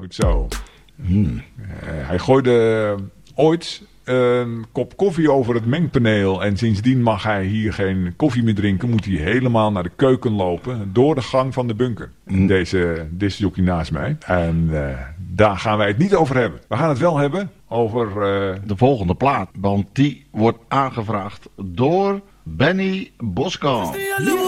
Goed zo. Hij gooide ooit een kop koffie over het mengpaneel. En sindsdien mag hij hier geen koffie meer drinken. Moet hij helemaal naar de keuken lopen. Door de gang van de bunker. Deze discjockey naast mij. En daar gaan wij het niet over hebben. We gaan het wel hebben over de volgende plaat. Want die wordt aangevraagd door Benny Boskamp.